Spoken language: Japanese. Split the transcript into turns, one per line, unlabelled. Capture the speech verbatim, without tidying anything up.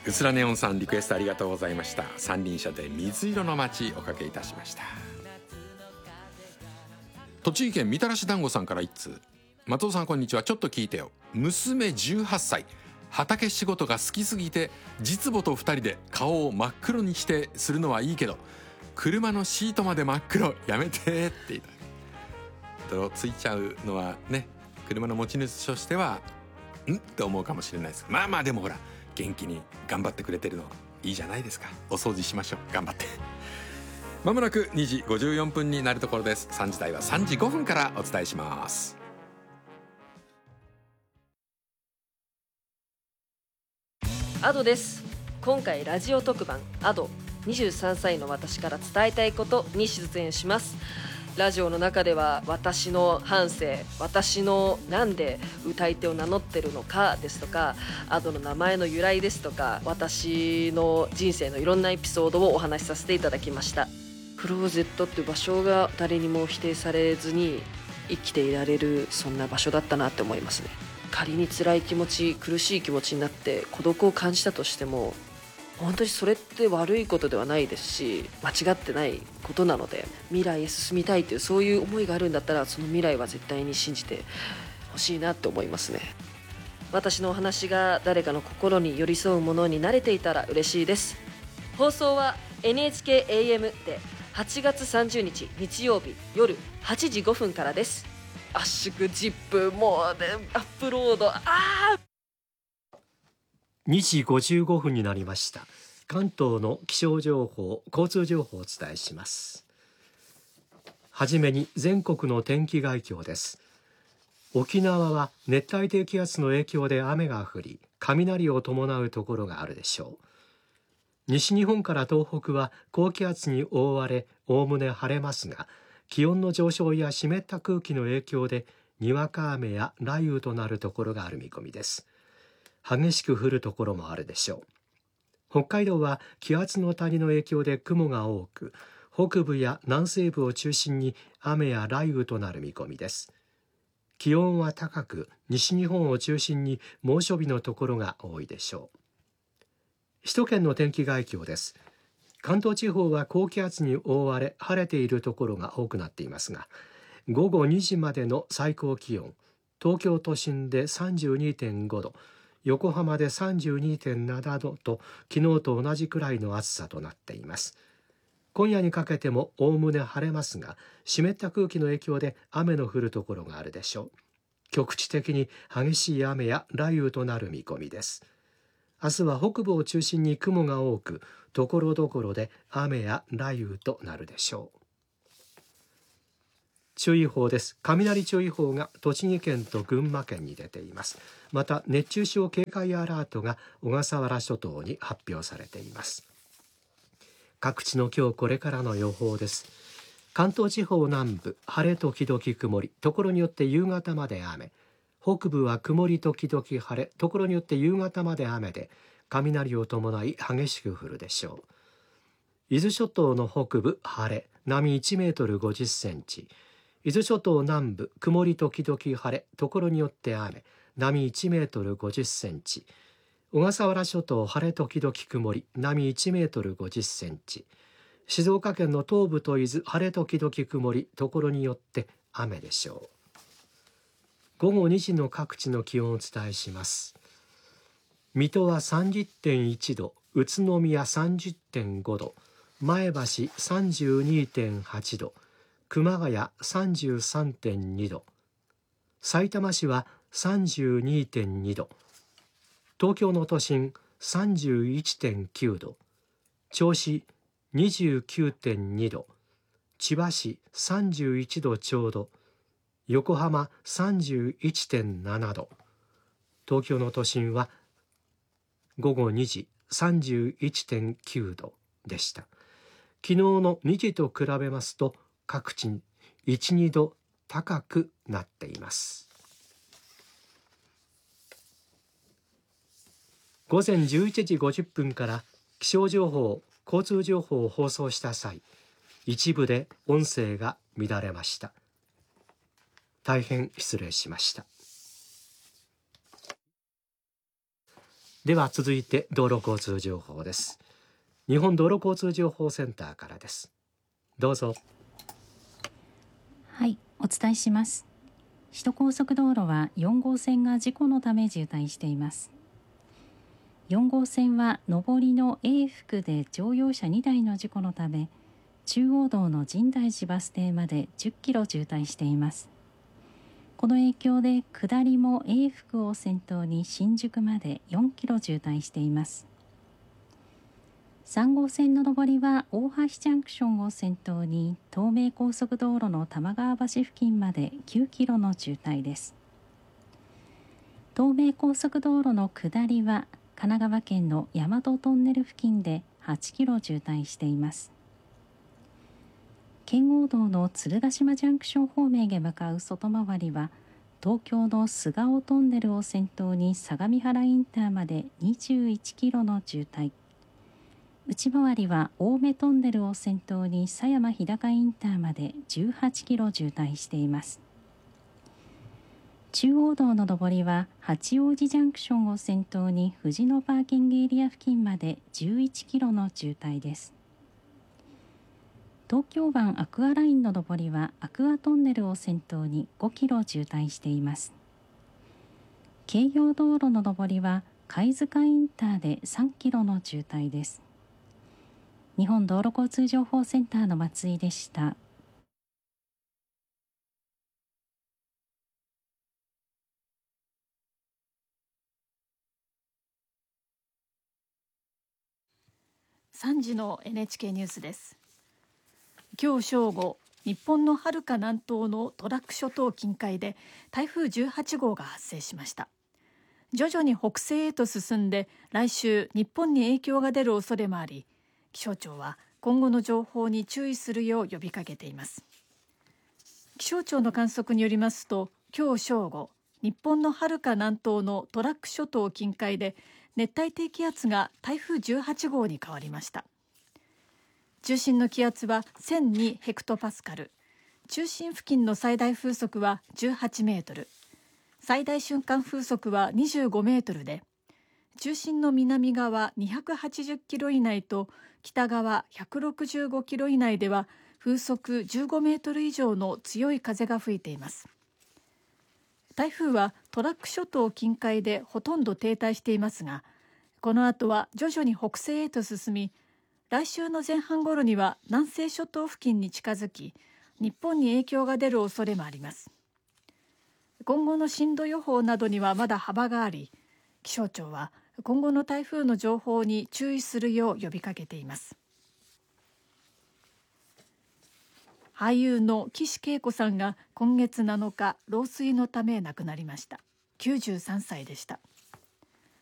うつらネオンさん、リクエストありがとうございました。三輪車で水色の街おかけいたしました。栃木県みたらし団子さんから一通。松尾さんこんにちは。ちょっと聞いてよ。娘じゅうはっさい、畑仕事が好きすぎて実母とふたりで顔を真っ黒にしてするのはいいけど、車のシートまで真っ黒やめてって言った。とついちゃうのはね、車の持ち主としてはんって思うかもしれないです。まあまあでもほら、元気に頑張ってくれてるのはいいじゃないですか。お掃除しましょう、頑張って。まもなくにじごじゅうよんぷんになるところです。さんじ台はさんじごふんからお伝えします。
アドです。今回ラジオ特番アドにじゅうさんさいの私から伝えたいことに出演します。ラジオの中では私の半生、私のなんで歌い手を名乗ってるのかですとか、アドの名前の由来ですとか、私の人生のいろんなエピソードをお話しさせていただきました。クローゼットっていう場所が誰にも否定されずに生きていられる、そんな場所だったなって思いますね。仮に辛い気持ち、苦しい気持ちになって孤独を感じたとしても、本当にそれって悪いことではないですし、間違ってないことなので、未来へ進みたいというそういう思いがあるんだったら、その未来は絶対に信じてほしいなって思いますね。私のお話が誰かの心に寄り添うものになれていたら嬉しいです。放送は エヌエイチケーエーエム ではちがつさんじゅうにち日曜日夜はちじごふんからです。圧縮ジップ、もうね、アップロード、あー
にじごじゅうごふんになりました。関東の気象情報、交通情報をお伝えします。はじめに全国の天気概況です。沖縄は熱帯低気圧の影響で雨が降り、雷を伴うところがあるでしょう。西日本から東北は高気圧に覆われ、おおむね晴れますが、気温の上昇や湿った空気の影響でにわか雨や雷雨となるところがある見込みです。激しく降るところもあるでしょう。北海道は気圧の谷の影響で雲が多く、北部や南西部を中心に雨や雷雨となる見込みです。気温は高く、西日本を中心に猛暑日のところが多いでしょう。首都圏の天気概況です。関東地方は高気圧に覆われ、晴れているところが多くなっていますが、ごごにじまでの最高気温、東京都心で さんじゅうにてんごど、横浜で さんじゅうにてんななどと昨日と同じくらいの暑さとなっています。今夜にかけてもおおむね晴れますが、湿った空気の影響で雨の降るところがあるでしょう。局地的に激しい雨や雷雨となる見込みです。明日は北部を中心に雲が多く、ところどころで雨や雷雨となるでしょう。注意報です。雷注意報が栃木県と群馬県に出ています。また熱中症警戒アラートが小笠原諸島に発表されています。各地の今日これからの予報です。関東地方南部、晴れ時々曇り、ところによって夕方まで雨。北部は曇り時々晴れ、ところによって夕方まで雨で、雷を伴い激しく降るでしょう。伊豆諸島の北部、晴れ、波いちメートルごじゅっセンチ。伊豆諸島南部、曇り時々晴れ、ところによって雨、波いちメートルごじゅっセンチ。小笠原諸島、晴れ時々曇り、波いちメートルごじゅっセンチ。静岡県の東部と伊豆、晴れ時々曇り、ところによって雨でしょう。ごごにじの各地の気温をお伝えします。水戸は さんじゅってんいちど、宇都宮 さんじゅってんごど、前橋 さんじゅうにてんはちど、熊谷 さんじゅうさんてんにど、さいたま市は さんじゅうにてんにど、東京の都心 さんじゅういってんきゅうど、銚子 にじゅうきゅうてんにど、千葉市さんじゅういちどちょうど、横浜 さんじゅういってんななど、東京の都心はごごにじ さんじゅういってんきゅうどでした。昨日のにじと比べますと各地いち、にど高くなっています。午前じゅういちじごじゅっぷんから気象情報、交通情報を放送した際、一部で音声が乱れました。大変失礼しました。 では続いて道路交通情報です。日本道路交通情報センターからです。どうぞ。
はい、お伝えします。首都高速道路はよん号線が事故のため渋滞しています。よん号線は上りの A 福で乗用車にだいの事故のため、中央道の深大寺バス停までじゅっキロ渋滞しています。この影響で下りも A 福を先頭に新宿までよんキロ渋滞しています。さん号線の上りは大橋ジャンクションを先頭に東名高速道路の玉川橋付近まできゅうキロの渋滞です。東名高速道路の下りは神奈川県の大和トンネル付近ではちキロ渋滞しています。県央道の鶴ヶ島ジャンクション方面へ向かう外回りは東京の菅生トンネルを先頭に相模原インターまでにじゅういちキロの渋滞、内回りは青梅トンネルを先頭に狭山日高インターまでじゅうはちキロ渋滞しています。中央道の上りは八王子ジャンクションを先頭に藤野パーキングエリア付近までじゅういちキロの渋滞です。東京湾アクアラインの上りはアクアトンネルを先頭にごキロ渋滞しています。京葉道路の上りは貝塚インターでさんキロの渋滞です。日本道路交通情報センターの松井でした。
さんじの エヌエイチケー ニュースです。今日正午、日本のはるか南東のトラック諸島近海で台風じゅうはち号が発生しました。徐々に北西へと進んで来週日本に影響が出る恐れもあり、気象庁は今後の情報に注意するよう呼びかけています。気象庁の観測によりますと、今日正午、日本のはるか南東のトラック諸島近海で熱帯低気圧が台風じゅうはち号に変わりました。中心の気圧はせんにヘクトパスカル、中心付近の最大風速はじゅうはちメートル、最大瞬間風速はにじゅうごメートルで、中心の南側にひゃくはちじゅっキロ以内と北側ひゃくろくじゅうごキロ以内では風速じゅうごメートル以上の強い風が吹いています。台風はトラック諸島近海でほとんど停滞していますが、この後は徐々に北西へと進み、来週の前半頃には南西諸島付近に近づき、日本に影響が出る恐れもあります。今後の進路予報などにはまだ幅があり、気象庁は今後の台風の情報に注意するよう呼びかけています。俳優の岸恵子さんが今月なのか老衰のため亡くなりました。きゅうじゅうさんさいでした。